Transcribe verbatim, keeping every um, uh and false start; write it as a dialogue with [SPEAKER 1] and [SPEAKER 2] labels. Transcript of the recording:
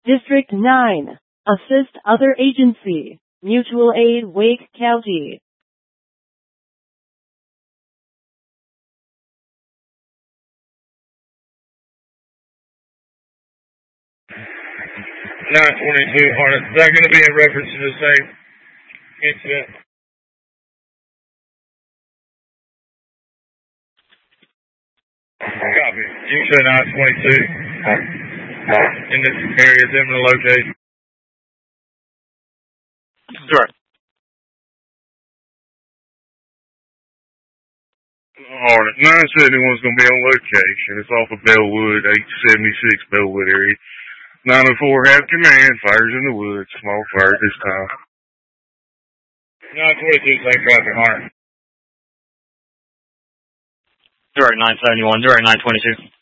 [SPEAKER 1] District nine. Assist other agency. Mutual Aid Wake County.
[SPEAKER 2] nine twenty-two, Hornet. Is that going to be in reference to the same incident? Copy. You said nine twenty-two. In this area, similar location.
[SPEAKER 3] Correct.
[SPEAKER 2] Hornet. nine seventy-one is going to be on location. It's off of Bellwood, eight seventy-six Bellwood area. nine oh four have command. Fires in the woods. Small fire at this time. nine twenty-two, same traffic, Hornet.
[SPEAKER 3] Direct nine seventy-one, direct nine twenty-two.